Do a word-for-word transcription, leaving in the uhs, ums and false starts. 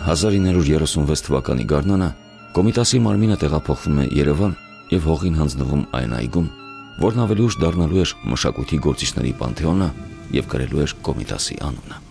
հազար ինը հարյուր երեսունվեց թվականի գարնանը Կոմիտասի մարմինը տեղափոխվում է Երևան եւ հողին հանձնվում այն այգում, որն ավելի ուշ դառնալու էր մշակույթի գործիչների պանթեոնը եւ կրելու էր Կոմիտասի անունը։